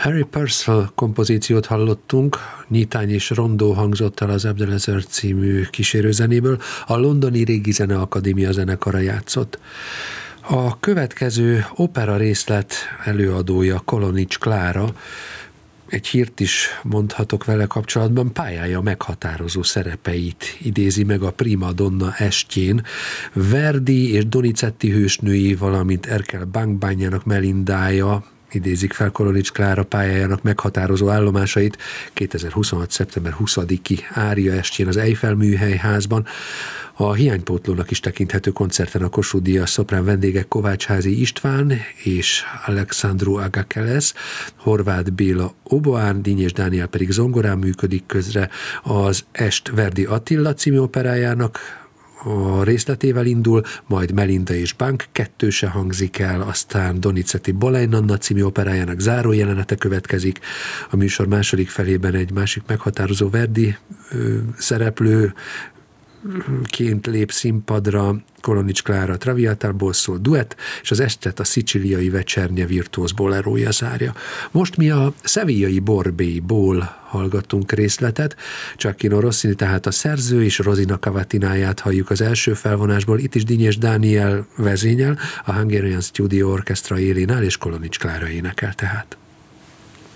Harry Purcell kompozíciót hallottunk, nyitány és rondó hangzott el az Abdelazer című kísérőzenéből, a Londoni Régi Zeneakadémia zenekara játszott. A következő opera részlet előadója Kolonics Klára, egy hírt is mondhatok vele kapcsolatban, pályája meghatározó szerepeit idézi meg a Prima Donna estjén. Verdi és Donizetti hősnői, valamint Erkel Bánkbányának Melindája idézik fel Kolonics Klára pályájának meghatározó állomásait 2026. szeptember 20-i ária estjén az Eiffel Műhelyházban. A hiánypótlónak is tekinthető koncerten a Kossuth Díjas szoprán vendégek Kovácsházi István és Alexandru Agakeles, Horváth Béla oboán, Dínyés Dániel pedig zongorán működik közre. Az est Verdi Attila című operájának a részletével indul, majd Melinda és Bank kettőse hangzik el, aztán Donizetti Boleyn Anna című operájának záró jelenete következik. A műsor második felében egy másik meghatározó Verdi szereplő ként lép színpadra, Kolonics Klára Traviatából szól duett, és az estet a szicíliai Vecsernye virtuóz bolerója zárja. Most mi a szevillai Borbélyból hallgattunk részletet, Gioacchino Rossini tehát a szerző, és Rosina Cavatináját halljuk az első felvonásból, itt is Dínyés Dániel vezényel, a Hungarian Studio Orchestra élén áll, és Kolonics Klára énekel tehát.